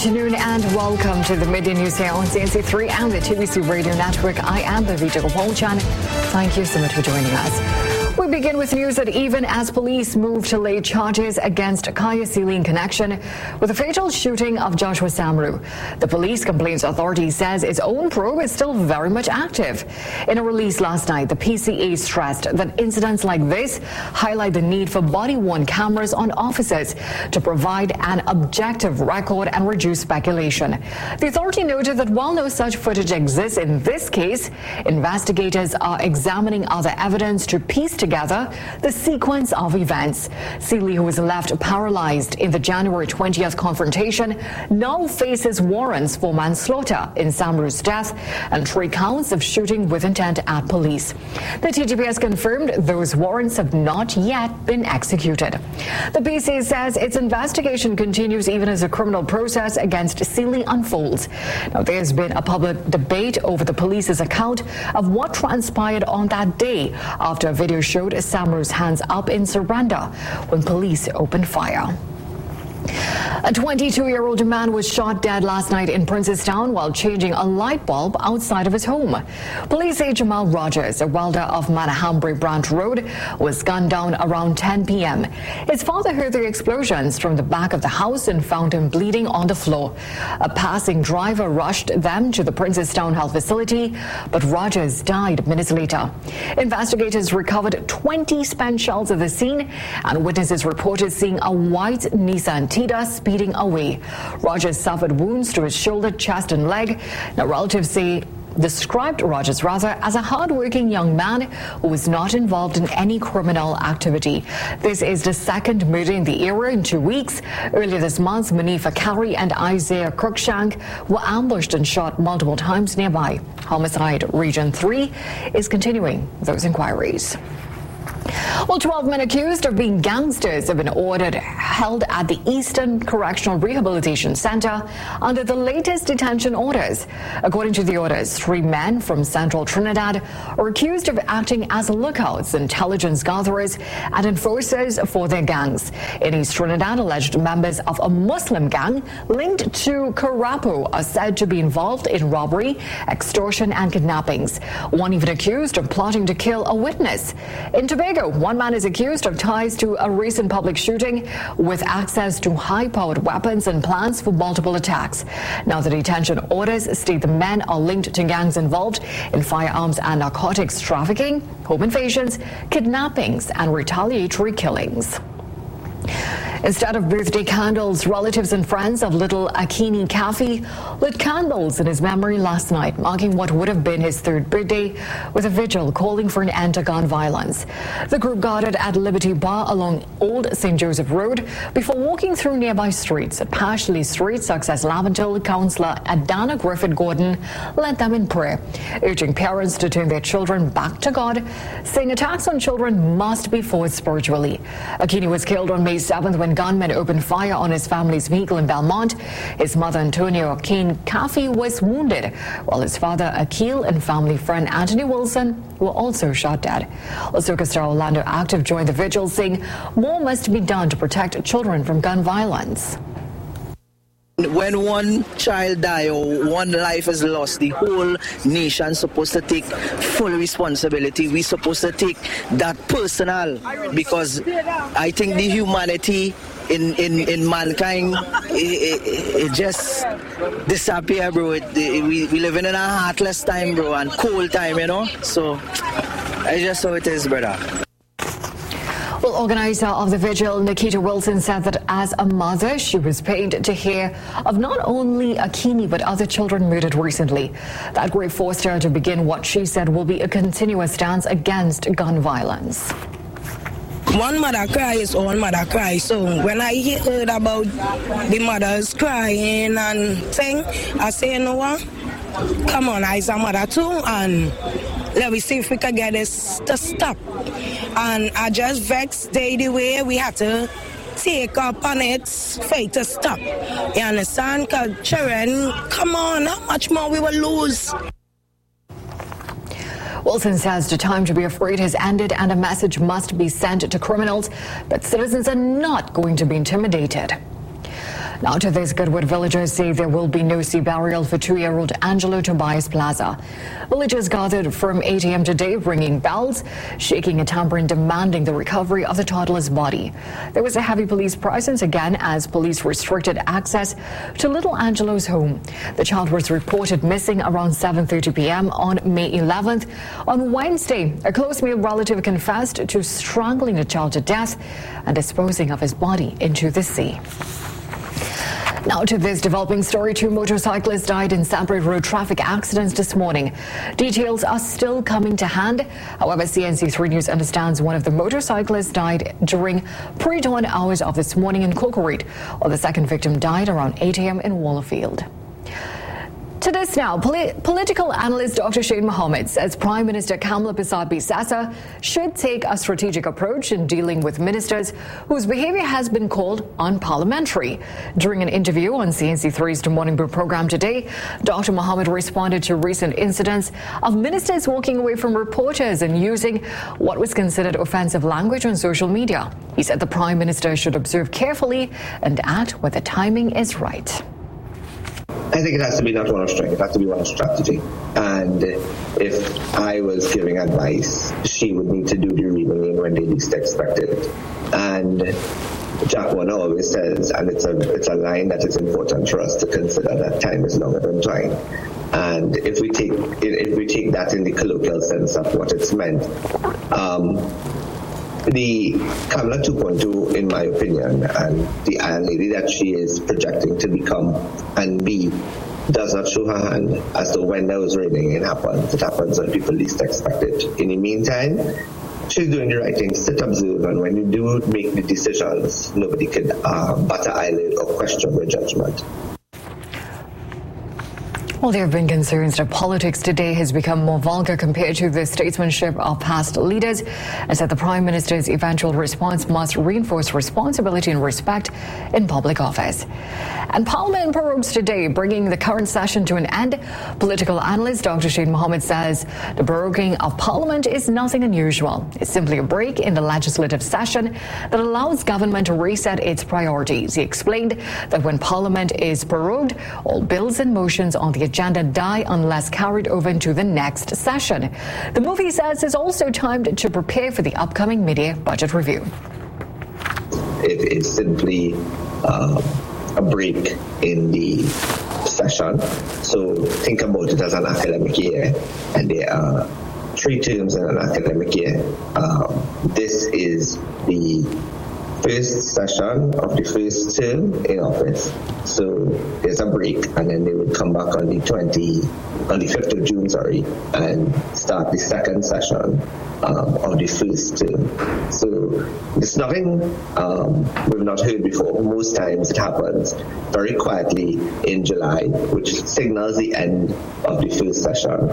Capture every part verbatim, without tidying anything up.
afternoon and welcome to the Midday News here on C N C three and the T V C Radio Network. I am Bhavita Gopalchan. Thank you so much for joining us. We begin with news that even as police move to lay charges against Kaya Sealy in connection with the fatal shooting of Joshua Samaru, the Police Complaints Authority says its own probe is still very much active. In a release last night, the P C A stressed that incidents like this highlight the need for body-worn cameras on officers to provide an objective record and reduce speculation. The authority noted that while no such footage exists in this case, investigators are examining other evidence to piece together together the sequence of events. Sealy, who was left paralyzed in the January twentieth confrontation, now faces warrants for manslaughter in Samaru's death and three counts of shooting with intent at police. The T G P has confirmed those warrants have not yet been executed. The P C A says its investigation continues even as the criminal process against Sealy unfolds. Now, there's been a public debate over the police's account of what transpired on that day after a video showed Samaru's hands up in surrender when police opened fire. A twenty-two-year-old man was shot dead last night in Princestown while changing a light bulb outside of his home. Police say Jamal Rogers, a welder of Manahambri Branch Road, was gunned down around ten p m His father heard the explosions from the back of the house and found him bleeding on the floor. A passing driver rushed them to the Princestown Health Facility, but Rogers died minutes later. Investigators recovered twenty spent shells at the scene, and witnesses reported seeing a white Nissan Tida speeding away. Rogers suffered wounds to his shoulder, chest, and leg. Now, relatives say described Rogers rather as a hard-working young man who was not involved in any criminal activity. This is the second murder in the area in two weeks. Earlier this month, Manifa Carey and Isaiah Cruikshank were ambushed and shot multiple times nearby. Homicide Region three is continuing those inquiries. Well, twelve men accused of being gangsters have been ordered held at the Eastern Correctional Rehabilitation Center under the latest detention orders. According to the orders, three men from Central Trinidad are accused of acting as lookouts, intelligence gatherers, and enforcers for their gangs. In East Trinidad, alleged members of a Muslim gang linked to Karapu are said to be involved in robbery, extortion, and kidnappings. One even accused of plotting to kill a witness. In Tobago, one man is accused of ties to a recent public shooting with access to high-powered weapons and plans for multiple attacks. Now, the detention orders state the men are linked to gangs involved in firearms and narcotics trafficking, home invasions, kidnappings, and retaliatory killings. Instead of birthday candles, relatives and friends of little Akini Kafi lit candles in his memory last night, marking what would have been his third birthday, with a vigil calling for an end to gun violence. The group gathered at Liberty Bar along Old Saint Joseph Road before walking through nearby streets. At Pashley Street, Success Laventille Councillor Adana Griffith Gordon led them in prayer, urging parents to turn their children back to God, saying attacks on children must be fought spiritually. Akini was killed on May seventh when gunmen opened fire on his family's vehicle in Belmont. His mother, Antonio Kane Kafi, was wounded, while his father, Akil, and family friend Anthony Wilson were also shot dead. Asuka Star Orlando Active joined the vigil, saying more must be done to protect children from gun violence. When one child dies or one life is lost, the whole nation is supposed to take full responsibility. We're supposed to take that personal, because I think the humanity in, in, in mankind, it, it, it just disappear, bro. It, it, we, we living in a heartless time, bro, and cold time, you know. So, I just how it is, brother. Well, organizer of the vigil, Nikita Wilson, said that as a mother, she was pained to hear of not only Akini but other children murdered recently. That grief forced her to begin what she said will be a continuous stance against gun violence. One mother cries, all mother cries. So when I heard about the mothers crying and thing, I say, you know what? Come on, I's a mother too, and let me see if we can get this to stop. And I just vexed the way we had to take up on it for it to stop. You understand? Because children, come on, how much more we will lose? Wilson says the time to be afraid has ended and a message must be sent to criminals that citizens are not going to be intimidated. Now to this, Goodwood villagers say there will be no sea burial for two-year-old Angelo Tobias Plaza. Villagers gathered from eight a m today, ringing bells, shaking a tambourine, demanding the recovery of the toddler's body. There was a heavy police presence again as police restricted access to little Angelo's home. The child was reported missing around seven thirty p m on May eleventh. On Wednesday, a close male relative confessed to strangling the child to death and disposing of his body into the sea. Now to this developing story, two motorcyclists died in separate road traffic accidents this morning. Details are still coming to hand. However, C N C three News understands one of the motorcyclists died during pre-dawn hours of this morning in Cocoreat, while the second victim died around eight a m in Wallerfield. To this now, Poli- political analyst Doctor Shane Mohammed says Prime Minister Kamla Persad-Bissessar should take a strategic approach in dealing with ministers whose behavior has been called unparliamentary. During an interview on C N C three's The Morning Brew program today, Doctor Mohammed responded to recent incidents of ministers walking away from reporters and using what was considered offensive language on social media. He said the Prime Minister should observe carefully and act when the timing is right. I think it has to be not one of strength, it has to be one of strategy. And if I was giving advice, she would need to do the reasoning when they least expect it. And Jack Warner always says, and it's a it's a line that is important for us to consider, that time is longer than twine. And if we take if we take that in the colloquial sense of what it's meant, um, the Kamla two point oh, in my opinion, and the Iron Lady that she is projecting to become and be, does not show her hand as to when those reigning happens. It happens when people least expect it. In the meantime, she's doing the right thing, sit, observe, and when you do make the decisions, nobody could uh, bat an eyelid or question your judgment. Well, there have been concerns that politics today has become more vulgar compared to the statesmanship of past leaders, and said the Prime Minister's eventual response must reinforce responsibility and respect in public office. And Parliament prorogues today, bringing the current session to an end. Political analyst Doctor Shane Mohammed says the proroguing of Parliament is nothing unusual. It's simply a break in the legislative session that allows government to reset its priorities. He explained that when Parliament is prorogued, all bills and motions on the agenda die unless carried over into the next session. The move, he says, is also timed to prepare for the upcoming mid-year budget review. It is simply uh, a break in the session. So think about it as an academic year, and there are three terms in an academic year. Um, this is the first session of the first term in office. So there's a break, and then they would come back on the twenty, on the fifth of June, sorry, and start the second session um, of the first term. So it's nothing um, we've not heard before. Most times it happens very quietly in July, which signals the end of the first session.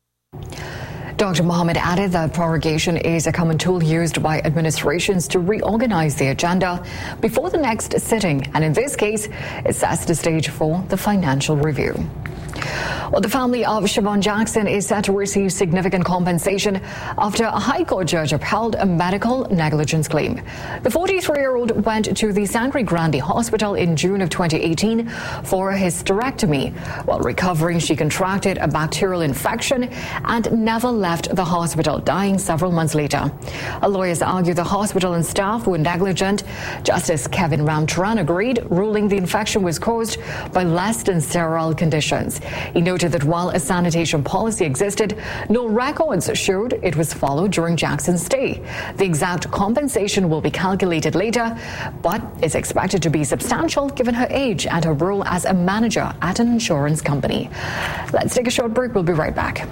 Doctor Mohammed added that prorogation is a common tool used by administrations to reorganize the agenda before the next sitting, and in this case, it sets the stage for the financial review. Well, the family of Siobhan Jackson is set to receive significant compensation after a High Court judge upheld a medical negligence claim. The forty-three-year-old went to the Sangre Grande Hospital in June of twenty eighteen for a hysterectomy. While recovering, she contracted a bacterial infection and never left the hospital, dying several months later. Her lawyers argue the hospital and staff were negligent. Justice Kevin Ramcharan agreed, ruling the infection was caused by less than sterile conditions. He noted that while a sanitation policy existed, no records showed it was followed during Jackson's stay. The exact compensation will be calculated later, but is expected to be substantial given her age and her role as a manager at an insurance company. Let's take a short break. We'll be right back.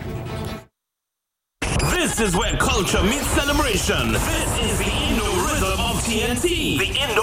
This is where culture meets celebration. This is the Indo Rhythm of T N T. The Indo